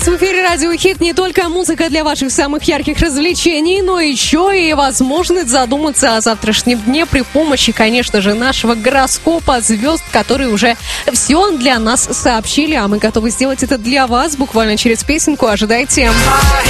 в эфире Радио Хит не только музыка для ваших самых ярких развлечений, но еще и возможность задуматься о завтрашнем дне при помощи, конечно же, нашего гороскопа звезд, которые уже все для нас сообщили, а мы готовы сделать это для вас буквально через песенку. Ожидайте.